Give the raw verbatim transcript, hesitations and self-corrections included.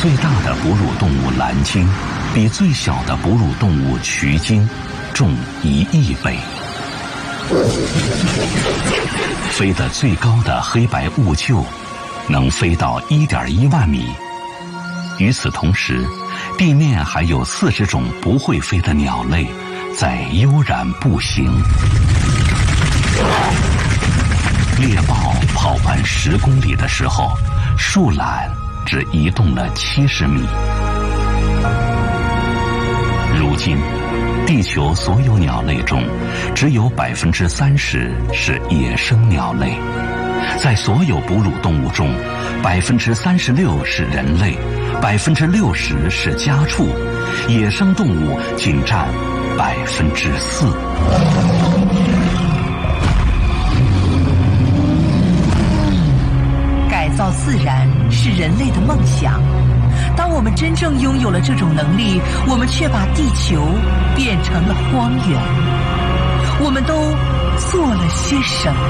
最大的哺乳动物蓝鲸比最小的哺乳动物渠鲸重一亿倍。飞得最高的黑白兀鹫能飞到 一点一万米。与此同时，地面还有四十种不会飞的鸟类在悠然步行。猎豹跑完十公里的时候，树懒只移动了七十米。如今，地球所有鸟类中，只有百分之三十是野生鸟类。在所有哺乳动物中，百分之三十六是人类，百分之六十是家畜，野生动物仅占百分之四。 改造自然是人类的梦想。当我们真正拥有了这种能力，我们却把地球变成了荒原。我们都做了些什么？